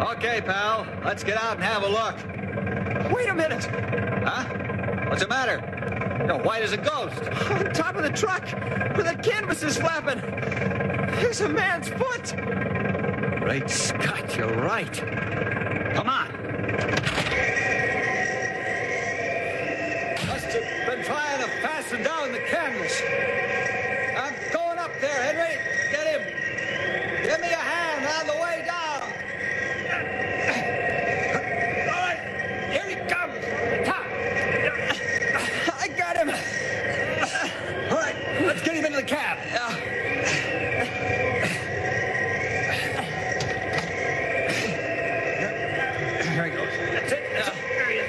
Okay, pal. Let's get out and have a look. Wait a minute. Huh? What's the matter? You're white as a ghost. On top of the truck, where the canvas is flapping. There's a man's foot. Great Scott, you're right. Come on. Must have been trying to fasten down the canvas. I'm going up there, Henry. Get him. Give me a hand on the way down. All right, here he comes. Top. I got him. All right, let's get him into the cab. There he goes. That's it. There he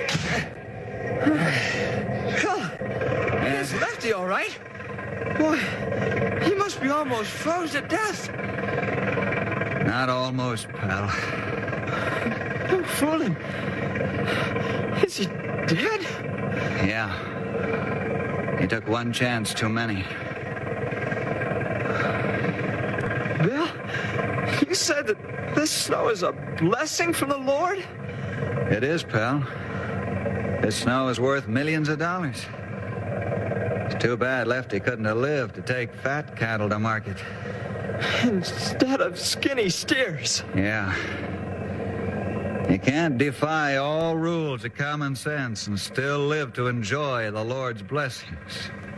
is. It's Lefty, all right. Boy, he must be almost froze to death. Not almost, pal. Don't fool him. Is he dead? Yeah. He took one chance too many. Bill, you said that this snow is a blessing from the Lord? It is, pal. This snow is worth millions of dollars. It's too bad Lefty couldn't have lived to take fat cattle to market. Instead of skinny steers. Yeah. You can't defy all rules of common sense and still live to enjoy the Lord's blessings.